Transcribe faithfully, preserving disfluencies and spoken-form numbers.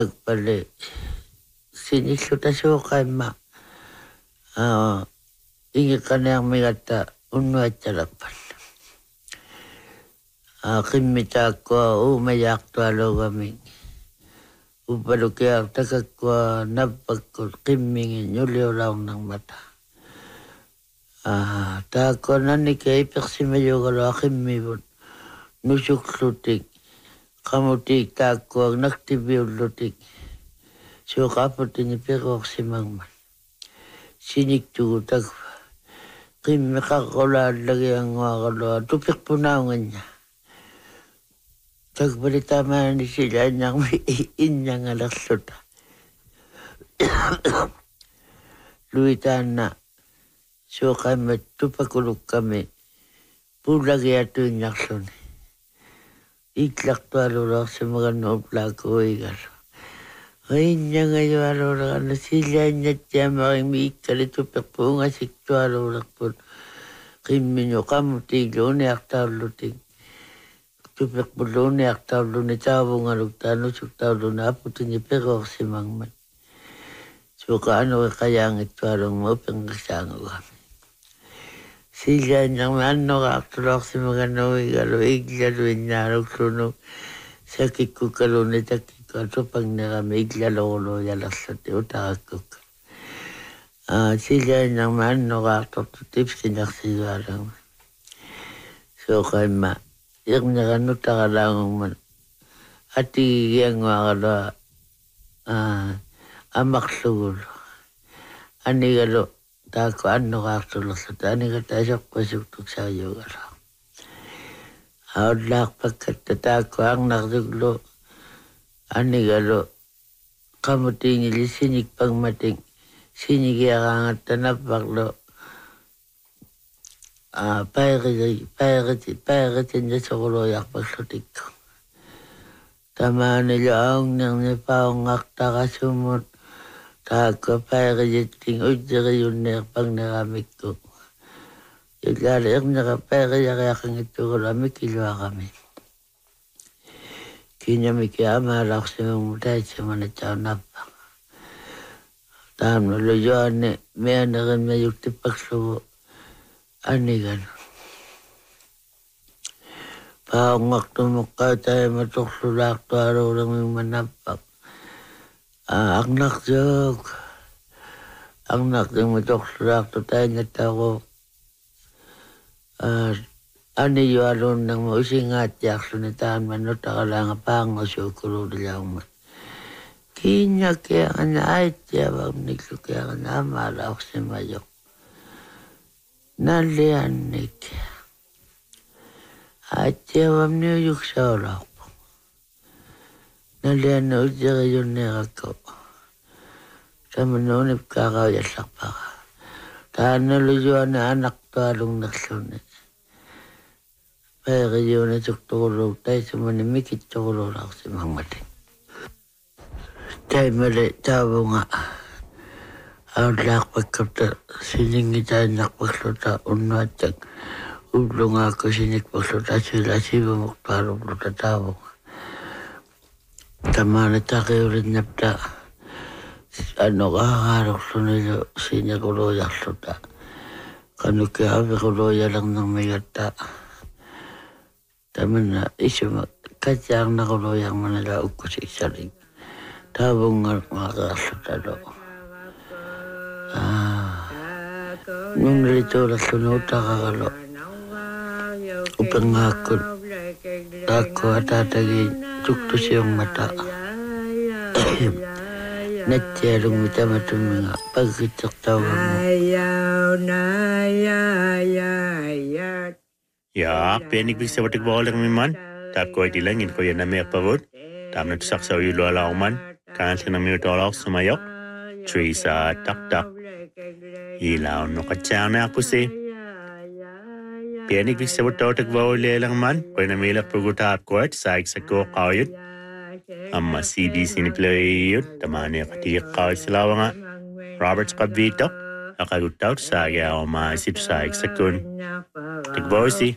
Pali sinillutashuqayma ah ingiqaniaqmigata unnuatsalapal ah qimmitaaqua uumayaaqtualuugami upalukiaqtakakkua nappakkut qimmingin ñuliulaunarmata ah taakkua nannika ipiqsimayuugalua qimmivut nusuklutik qamutik taakkuak naktipiullutik suuqaputini piquqsimangman siniktugutak qimmiqaqqulaallagianguaqalua tupiqpunaunganña takpalitamaani silañaqmi inñangalerluta luitaanna suuqaimmat tupakulukkami pullagiatuiñarluni itlaqtualulorsimagannu uplaakuigalu inñangayualulaqanna silañattiamarinmi ikkali tupiqpuungasiktualuulerput qimmiñu qamutiklu uniaqtaullutik tupiqpullu uniaqtaulluni taavungaluktaa nusuktauluni aputini piquqsimangman suuqa anuqiqayaangittualungma upenqisaangugami silañaqmi annoqaaqtulorsimagannuigalu iklaluiñaaruqlunu sakikkukaluni takikku atupangnerami iklaluquluyalerluti utaqakkukka ah silañaqmi annoqaaqtortu tipsinaqsigualangma suuqaimma iqñaqannutaqalaangungman atigigianguaqalua ah amaqlugulu anigalu taakku annoqaaqtullerluta anigata asoqqasuktuksaayuugalu aullaaqpakkatta taakku aarnartuklu anigalu qamutingili sinikpangmatik sinigiaqaangatta nappaqlu ah paiqiti paiqiti paiqitinna soquluuyarpaklutikku tamaanilu aungnirni paunngaqtaqasumut taakku paiqijitting utsiriyunneerpangneramikku ilaali iqñaqa paiqiyariaqangittuqulami kiluaqami kiñamiki amaalaqsimangmu taitsimanatsaunappaq taamnulu yuani mianeqinmayuktipaqlugu anigalu paungaqtumuqqautaima torlulaaqtualuulermingmanappaq aqnaqtuuk aqnaqtingma torlulaaqtu taingattaqu aniyualuunnarma usingaattiaqluni taanmannutaqalaanga paangasuukuluulilaungmat kiñakiaqana aittiavaqniklukiaqana amaalaqsimayoq nalliannik aittiavamni uyuksaulaaqpu nallianna utsiriyunneerakku tamannuunipkaaqauyallarpaqa taannalu yuani anaqtualungnerluni paiqiyuuni tuktuquluuk taisumani mikittuquluulaqsimangmatik taimali taavunga aullaaqpakkapta siningitaanñarpakluta unnuattak ullungaakku sinikpakluta asila asivumuqtualukluta taavunga tamaani taqiulinnapta annoqaaqaaruqlunilu siniquluuyarluta qanuki aviquluuyalernermigatta tamanna isuma katsaarnaquluuyarmanala ukkusiksalik taavungalqaaqeerlutalu nungalituulerluni utaqaqalu upenngaakkut taakku ataatagi tuktusiungmata nattialungmi tamatumminga paggitsertaugammu Ja, penik visawatik bawalak miman. Tap ko ay tilang in ko yan na may pavod. Tap na tusak sa ulo alauman. Kansil na may utolak sumayok. Teresa tak tak. Ilaw no katsang na ako si. Penik visawatik bawalak man. Ko na may lapuguta at ko at saik sa ko kawit. Amma C D siniplayot. Tamani katik kawit sila nga. Roberts kabitok. Nakagutaw sa ayaw maisip sa eksakun. Tigbosi.